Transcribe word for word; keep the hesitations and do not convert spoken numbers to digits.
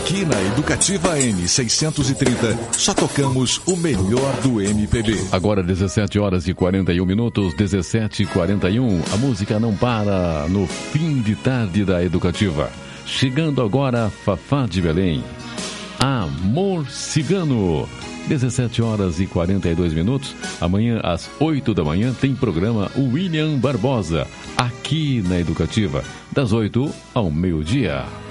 Aqui na Educativa M seiscentos e trinta, só tocamos o melhor do M P B. Agora dezessete horas e quarenta e um minutos, dezessete e quarenta e um. A música não para no fim de tarde da Educativa. Chegando agora, Fafá de Belém. Amor Cigano. dezessete horas e quarenta e dois minutos. Amanhã, às oito da manhã, tem programa William Barbosa, aqui na Educativa, das oito ao meio-dia.